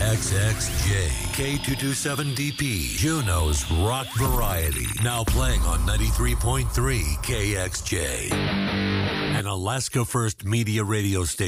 XXJ, K227DP, Juneau's Rock Variety. Now playing on 93.3 KXJ. An Alaska First Media radio station.